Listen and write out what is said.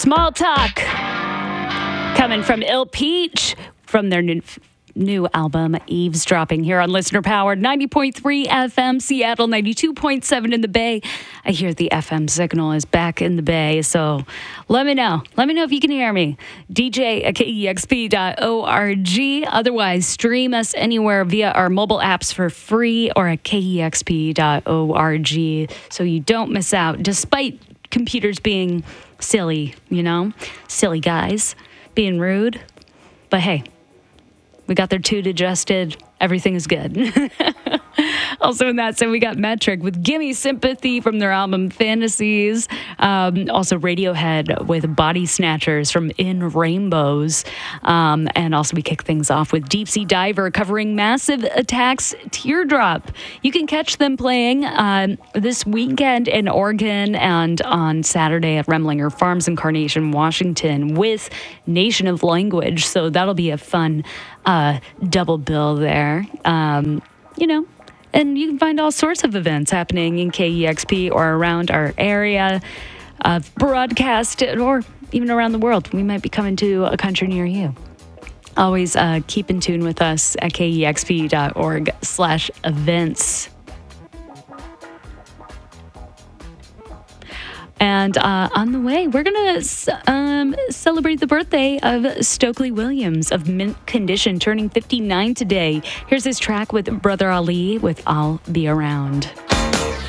Small Talk coming from Ill Peach from their new album Eavesdropping here on Listener Powered 90.3 FM Seattle, 92.7 in the Bay. I hear the FM signal is back in the Bay, so let me know if you can hear me. DJ at KEXP.org. Otherwise, stream us anywhere via our mobile apps for free or at KEXP.org so you don't miss out, despite computers being silly, silly guys being rude. But hey, we got their toot adjusted. Everything is good. Also in that set, we got Metric with Gimme Sympathy from their album Fantasies. Also Radiohead with Body Snatchers from In Rainbows. And also we kick things off with Deep Sea Diver covering Massive Attack's Teardrop. You can catch them playing this weekend in Oregon and on Saturday at Remlinger Farms in Carnation, Washington with Nation of Language. So that'll be a fun double bill there. And you can find all sorts of events happening in KEXP or around our area of broadcast or even around the world. We might be coming to a country near you. Always keep in tune with us at KEXP.org/events. And on the way, we're going to celebrate the birthday of Stokely Williams of Mint Condition, turning 59 today. Here's his track with Brother Ali with I'll Be Around.